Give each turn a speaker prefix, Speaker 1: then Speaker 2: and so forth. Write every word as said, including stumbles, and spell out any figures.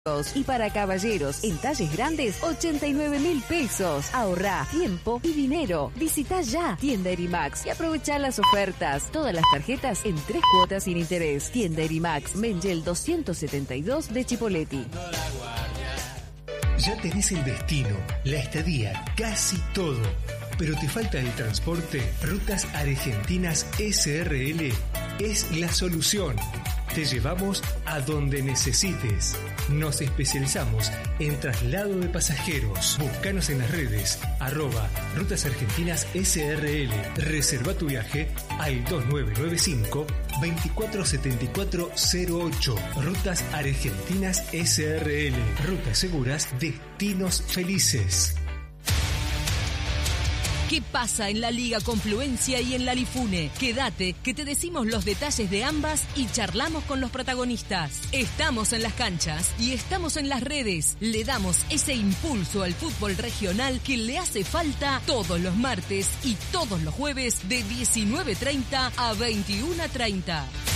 Speaker 1: Y para caballeros, en talles grandes, ochenta y nueve mil pesos. Ahorrá tiempo y dinero. Visita ya Tienda Erimax y aprovecha las ofertas. Todas las tarjetas en tres cuotas sin interés. Tienda Erimax, Mengel doscientos setenta y dos de Chipoleti.
Speaker 2: Ya tenés el destino, la estadía, casi todo. Pero te falta el transporte. Rutas Argentinas S R L es la solución. Te llevamos a donde necesites. Nos especializamos en traslado de pasajeros. Búscanos en las redes, arroba Rutas Argentinas S R L. Reserva tu viaje al dos nueve nueve cinco, dos cuatro siete cuatro cero ocho. Rutas Argentinas S R L. Rutas seguras, destinos felices.
Speaker 3: ¿Qué pasa en la Liga Confluencia y en la Lifune? Quédate, que te decimos los detalles de ambas y charlamos con los protagonistas. Estamos en las canchas y estamos en las redes. Le damos ese impulso al fútbol regional que le hace falta todos los martes y todos los jueves de diecinueve treinta a veintiuno treinta.